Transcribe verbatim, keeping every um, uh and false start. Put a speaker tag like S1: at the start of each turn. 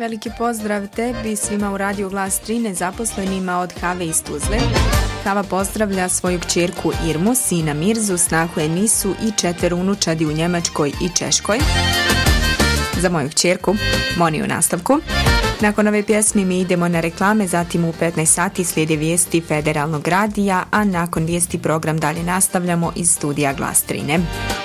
S1: Veliki pozdrav tebi, svima u radiju Glas Trine, zaposlenima od Have iz Tuzle. Hava pozdravlja svoju kćerku Irmu, sina Mirzu, snahu Enisu i četiri unučadi u Njemačkoj i Češkoj. Za moju kćerku, Moni u nastavku. Nakon ove pjesmi mi idemo na reklame, zatim u petnaest sati slijede vijesti Federalnog radija, a nakon vijesti program dalje nastavljamo iz studija Glas Trine.